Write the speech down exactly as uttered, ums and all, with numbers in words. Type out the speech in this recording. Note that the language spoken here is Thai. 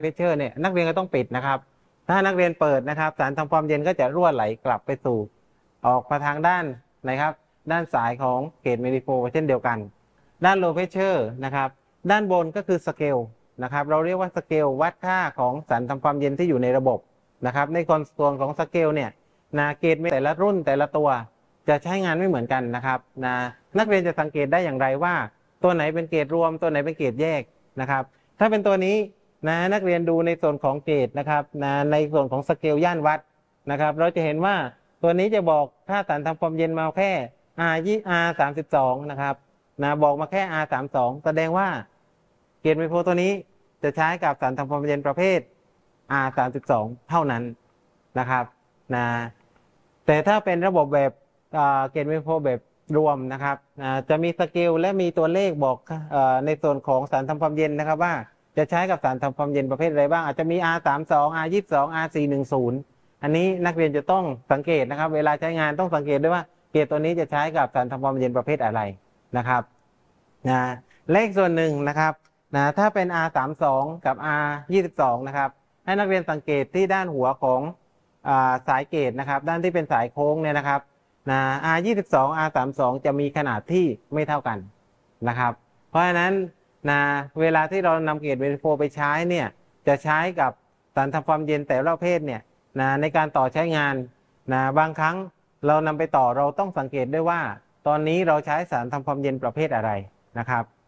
เพชเชอร์เนี่ยนักเรียนก็ต้องปิดนะครับถ้านักเรียนเปิดนะครับสารทำความเย็นก็จะรั่วไหลกลับไปสู่ออกมาทางด้านนะครับด้านสายของเกจเมดิโฟเช่นเดียวกันด้านโลเพชเชอร์นะครับด้านบนก็คือสเกลนะครับเราเรียกว่าสเกลวัดค่าของสารทำความเย็นที่อยู่ในระบบนะครับในส่วนของสเกลเนี่ยนะเกจแต่ละรุ่นแต่ละตัวจะใช้งานไม่เหมือนกันนะครับนะนักเรียนจะสังเกตได้อย่างไรว่าตัวไหนเป็นเกจรวมตัวไหนเป็นเกจแยกนะครับถ้าเป็นตัวนี้นะนักเรียนดูในส่วนของเกจนะครับนะในส่วนของสเกลย่านวัดนะครับเราจะเห็นว่าตัวนี้จะบอกค่าสารทำความเย็นมาแค่ R ยี่ R สามสิบสองนะครับนะบอกมาแค่ R สามสิบสองแสดงว่าเกจไมโครตัวนี้จะใช้กับสารทำความเย็นประเภท R สามสิบสองเท่านั้นนะครับนะแต่ถ้าเป็นระบบแบบเกจไมโครแบบรวมนะครับจะมีสเกลและมีตัวเลขบอกในส่วนของสารทำความเย็นนะครับว่าจะใช้กับสารทำความเย็นประเภทอะไรบ้างอาจจะมี R สามสิบสอง R ยี่สิบสอง R สี่สิบ อันนี้นักเรียนจะต้องสังเกตนะครับเวลาใช้งานต้องสังเกตด้วยว่าเกจตัวนี้จะใช้กับสารทำความเย็นประเภทอะไรนะครับนะเลขส่วนหนึ่งนะครับนะถ้าเป็น R สามสิบสอง กับ R ยี่สิบสองนะครับให้นักเรียนสังเกตที่ด้านหัวของสายเกจนะครับด้านที่เป็นสายโค้งเนี่ยนะครับนะ R ยี่สิบสอง R สามสิบสองจะมีขนาดที่ไม่เท่ากันนะครับเพราะฉะนั้นนะเวลาที่เรานำเกจเวริโฟไปใช้เนี่ยจะใช้กับสารทำความเย็นแต่ละประเภทเนี่ยนะในการต่อใช้งานนะบางครั้งเรานำไปต่อเราต้องสังเกตด้วยว่าตอนนี้เราใช้สารทำความเย็นประเภทอะไรนะครับ